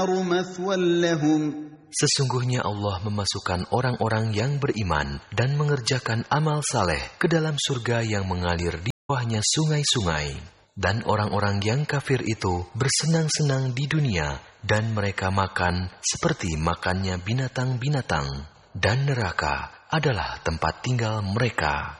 مثوى لهم. Sesungguhnya Allah memasukkan orang-orang yang beriman dan mengerjakan amal saleh ke dalam surga yang mengalir di bawahnya sungai-sungai. Dan orang-orang yang kafir itu bersenang-senang di dunia dan mereka makan seperti makannya binatang-binatang. Dan neraka adalah tempat tinggal mereka.